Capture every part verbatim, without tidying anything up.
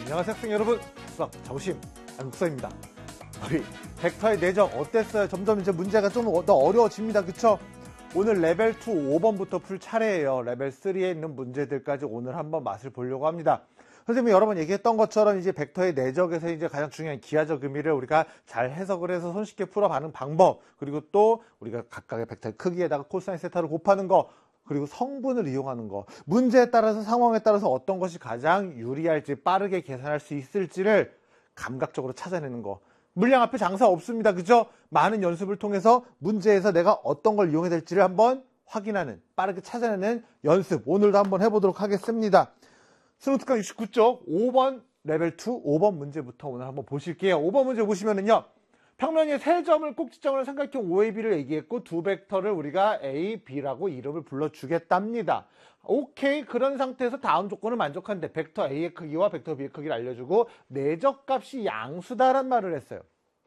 안녕하세요 학생 여러분, 수학 자부심 안국서입니다. 우리 벡터의 내적 어땠어요? 점점 이제 문제가 좀 더 어려워집니다. 그쵸? 오늘 레벨 이 오 번부터 풀 차례예요. 레벨 삼에 있는 문제들까지 오늘 한번 맛을 보려고 합니다. 선생님이 여러 번 얘기했던 것처럼 이제 벡터의 내적에서 이제 가장 중요한 기하적 의미를 우리가 잘 해석을 해서 손쉽게 풀어가는 방법, 그리고 또 우리가 각각의 벡터의 크기에다가 코사인 세타를 곱하는 거, 그리고 성분을 이용하는 거, 문제에 따라서 상황에 따라서 어떤 것이 가장 유리할지 빠르게 계산할 수 있을지를 감각적으로 찾아내는 거. 물량 앞에 장사 없습니다. 그죠? 많은 연습을 통해서 문제에서 내가 어떤 걸 이용해야 될지를 한번 확인하는, 빠르게 찾아내는 연습, 오늘도 한번 해보도록 하겠습니다. 수능특강 육십구 쪽 오 번 레벨 이 오 번 문제부터 오늘 한번 보실게요. 오 번 문제 보시면은요, 평면의 세 점을 꼭지점으로 삼각형 오 에이 비를 얘기했고 두 벡터를 우리가 A, B라고 이름을 불러주겠답니다. 오케이, 그런 상태에서 다음 조건을 만족한데 벡터 A의 크기와 벡터 B의 크기를 알려주고 내적값이 양수다란 말을 했어요.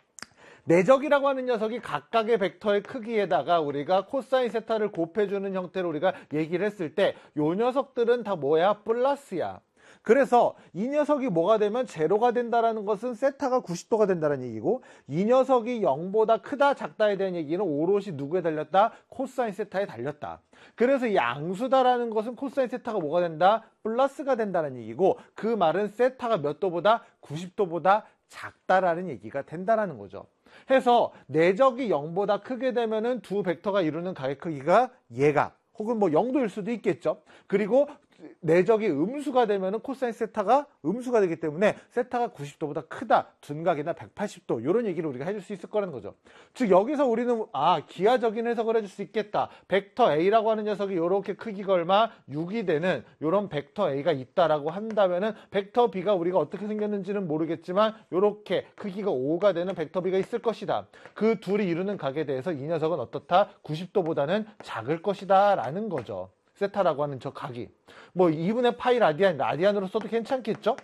내적이라고 하는 녀석이 각각의 벡터의 크기에다가 우리가 코사인 세타를 곱해주는 형태로 우리가 얘기를 했을 때 요 녀석들은 다 뭐야? 플러스야. 그래서 이 녀석이 뭐가 되면 제로가 된다라는 것은 세타가 구십 도가 된다는 얘기고, 이 녀석이 영보다 크다 작다에 대한 얘기는 오롯이 누구에 달렸다? 코사인 세타에 달렸다. 그래서 양수다라는 것은 코사인 세타가 뭐가 된다? 플러스가 된다는 얘기고, 그 말은 세타가 몇 도보다? 구십 도보다 작다라는 얘기가 된다라는 거죠. 해서 내적이 영보다 크게 되면은 두 벡터가 이루는 각의 크기가 얘가, 혹은 뭐 영도일 수도 있겠죠. 그리고 내적이 음수가 되면은 코사인 세타가 음수가 되기 때문에 세타가 구십 도보다 크다, 둔각이나 백팔십 도, 이런 얘기를 우리가 해줄 수 있을 거라는 거죠. 즉 여기서 우리는 아 기하적인 해석을 해줄 수 있겠다. 벡터 A라고 하는 녀석이 이렇게 크기가 얼마? 육이 되는 이런 벡터 A가 있다라고 한다면은 벡터 B가 우리가 어떻게 생겼는지는 모르겠지만 이렇게 크기가 오가 되는 벡터 B가 있을 것이다. 그 둘이 이루는 각에 대해서 이 녀석은 어떻다? 구십 도보다는 작을 것이다 라는 거죠. 세타라고 하는 저 각이 뭐 이분의 파이 라디안, 라디안으로 써도 괜찮겠죠?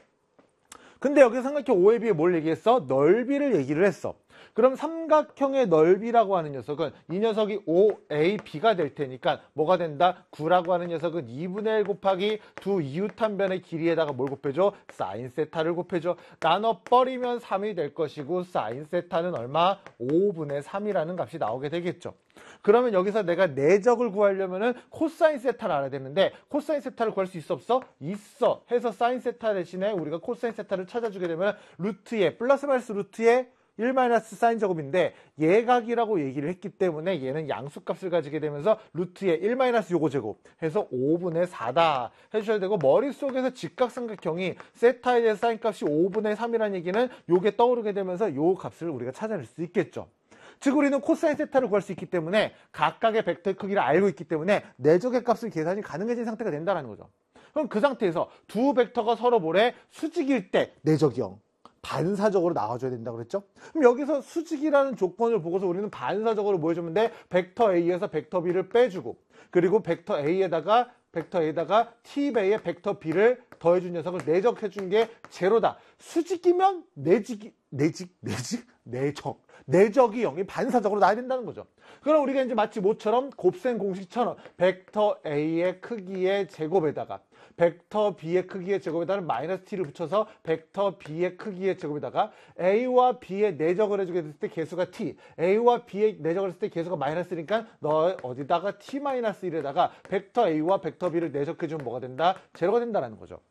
근데 여기 삼각형 오 에이 비에 뭘 얘기했어? 넓이를 얘기를 했어. 그럼 삼각형의 넓이라고 하는 녀석은 이 녀석이 오 에이 비가 될 테니까 뭐가 된다? 구라고 하는 녀석은 이분의 일 곱하기 두 이웃한변의 길이에다가 뭘 곱해줘? 사인 세타를 곱해줘. 나눠버리면 삼이 될 것이고 사인 세타는 얼마? 오분의 삼이라는 값이 나오게 되겠죠. 그러면 여기서 내가 내적을 구하려면은 코사인 세타를 알아야 되는데 코사인 세타를 구할 수 있어 없어? 있어. 해서 사인 세타 대신에 우리가 코사인 세타를 찾아주게 되면 루트에 플러스 마이너스 루트에 일 마이너스 사인 제곱인데 예각이라고 얘기를 했기 때문에 얘는 양수값을 가지게 되면서 루트에 일 마이너스 요거 제곱 해서 오분의 사다 해주셔야 되고, 머릿속에서 직각삼각형이 세타에 대해서 사인값이 오분의 삼이라는 얘기는 요게 떠오르게 되면서 요 값을 우리가 찾아낼 수 있겠죠. 즉 우리는 코사인 세타를 구할 수 있기 때문에 각각의 벡터의 크기를 알고 있기 때문에 내적의 값을 계산이 가능해진 상태가 된다는 거죠. 그럼 그 상태에서 두 벡터가 서로 뭐래? 수직일 때 내적이 영, 반사적으로 나와줘야 된다고 그랬죠? 그럼 여기서 수직이라는 조건을 보고서 우리는 반사적으로 뭐 해주면 돼? 벡터 A에서 벡터 B를 빼주고, 그리고 벡터 A에다가 벡터 A에다가 T배의 벡터 B를 더해준 녀석을 내적해준 게 제로다. 수직이면 내직이, 내직, 내직, 내적. 내적이 영이 반사적으로 나야 된다는 거죠. 그럼 우리가 이제 마치 모처럼 곱셈 공식처럼 벡터 A의 크기의 제곱에다가 벡터 B의 크기의 제곱에다가 마이너스 T를 붙여서 벡터 B의 크기의 제곱에다가 A와 B의 내적을 해주게 됐을 때 개수가 T, A와 B의 내적을 했을 때 개수가 마이너스니까 너 어디다가 T 마이너스 일에다가 벡터 A와 벡터 B를 내적해주면 뭐가 된다? 제로가 된다는 거죠.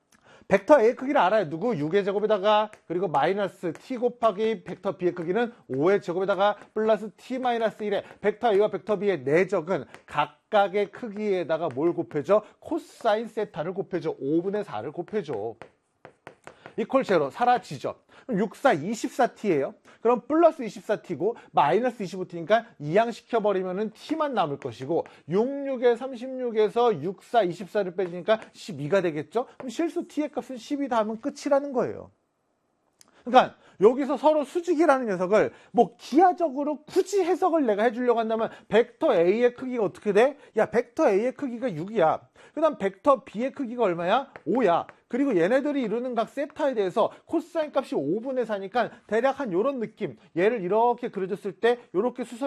벡터 A의 크기를 알아요. 누구? 육의 제곱에다가 그리고 마이너스 T 곱하기 벡터 B의 크기는 오의 제곱에다가 플러스 T 마이너스 일에 벡터 A와 벡터 B의 내적은 각각의 크기에다가 뭘 곱해줘? 코사인 세타를 곱해줘. 오분의 사를 곱해줘. 이퀄 제로 사라지죠. 그럼 육, 사, 이십사 티예요. 그럼 플러스 이십사 티고 마이너스 이십오 티니까 이항시켜버리면은 T만 남을 것이고, 육, 육에 삼십육에서 육, 사, 이십사를 빼주니까 십이가 되겠죠. 그럼 실수 T의 값은 십이다 하면 끝이라는 거예요. 그러니까 여기서 서로 수직이라는 녀석을 뭐 기하적으로 굳이 해석을 내가 해주려고 한다면 벡터 A의 크기가 어떻게 돼? 야, 벡터 A의 크기가 육이야. 그 다음 벡터 B의 크기가 얼마야? 오야. 그리고 얘네들이 이루는 각 세타에 대해서 코사인 값이 오분의 사니까 대략 한 요런 느낌, 얘를 이렇게 그려줬을 때 요렇게 수선